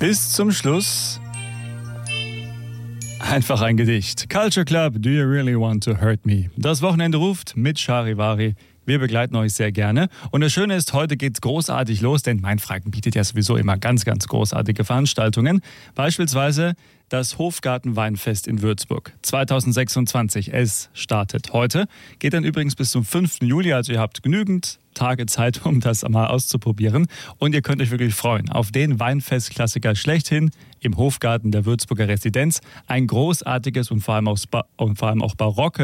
Bis zum Schluss einfach ein Gedicht. Culture Club, Do You Really Want to Hurt Me? Das Wochenende ruft mit Charivari. Wir begleiten euch sehr gerne. Und das Schöne ist, heute geht's großartig los, denn Mainfranken bietet ja sowieso immer ganz, ganz großartige Veranstaltungen. Beispielsweise das Hofgarten-Weinfest in Würzburg 2026. Es startet heute. Geht dann übrigens bis zum 5. Juli, also ihr habt genügend Tage Zeit, um das mal auszuprobieren. Und ihr könnt euch wirklich freuen auf den Weinfestklassiker schlechthin im Hofgarten der Würzburger Residenz. Ein großartiges und vor allem auch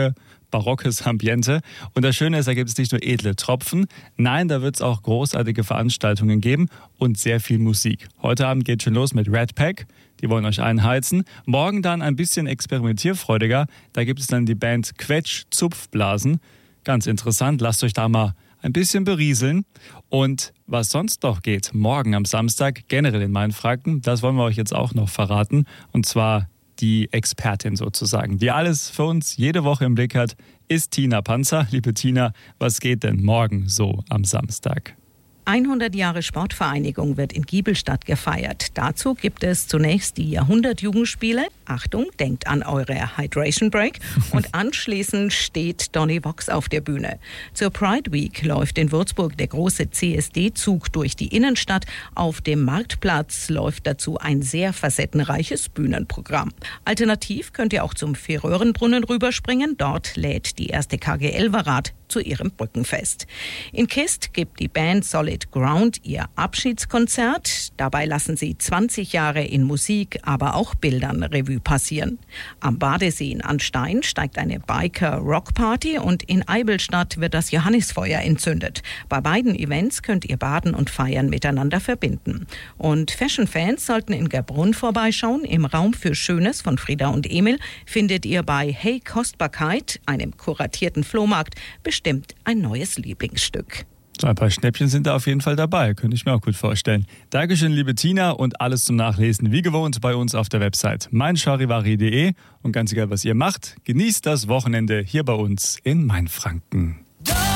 barockes Ambiente. Und das Schöne ist, da gibt es nicht nur edle Tropfen, nein, da wird es auch großartige Veranstaltungen geben und sehr viel Musik. Heute Abend geht schon los mit Red Pack, die wollen euch einheizen. Morgen dann ein bisschen experimentierfreudiger, da gibt es dann die Band Quetsch Zupfblasen. Ganz interessant, lasst euch da mal ein bisschen berieseln. Und was sonst noch geht, morgen am Samstag, generell in Mainfranken, das wollen wir euch jetzt auch noch verraten. Und zwar die Expertin sozusagen, die alles für uns jede Woche im Blick hat, ist Tina Panzer. Liebe Tina, was geht denn morgen so am Samstag? 100 Jahre Sportvereinigung wird in Giebelstadt gefeiert. Dazu gibt es zunächst die Jahrhundert-Jugendspiele. Achtung, denkt an eure Hydration Break. Und anschließend steht Donny Vox auf der Bühne. Zur Pride Week läuft in Würzburg der große CSD-Zug durch die Innenstadt. Auf dem Marktplatz läuft dazu ein sehr facettenreiches Bühnenprogramm. Alternativ könnt ihr auch zum Färöerenbrunnen rüberspringen. Dort lädt die erste KG Elverrad zu ihrem Brückenfest. In Kist gibt die Band Solid Ground ihr Abschiedskonzert. Dabei lassen sie 20 Jahre in Musik, aber auch Bildern Revue passieren. Am Badesee in Anstein steigt eine Biker-Rock-Party und in Eibelstadt wird das Johannisfeuer entzündet. Bei beiden Events könnt ihr Baden und Feiern miteinander verbinden. Und Fashion-Fans sollten in Gerbrunn vorbeischauen. Im Raum für Schönes von Frieda und Emil findet ihr bei Hey Kostbarkeit, einem kuratierten Flohmarkt, bestimmt ein neues Lieblingsstück. So ein paar Schnäppchen sind da auf jeden Fall dabei, könnte ich mir auch gut vorstellen. Dankeschön, liebe Tina, und alles zum Nachlesen wie gewohnt bei uns auf der Website meincharivari.de. Und ganz egal, was ihr macht, genießt das Wochenende hier bei uns in Mainfranken.